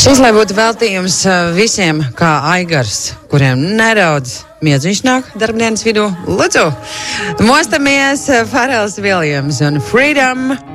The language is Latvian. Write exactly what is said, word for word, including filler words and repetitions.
Šis, lai būtu veltījums visiem kā Aigars, kuriem nedaudz miedziņš nāk darbdienas vidū. Lūdzu, mostamies Pharrells Williams un Freedom.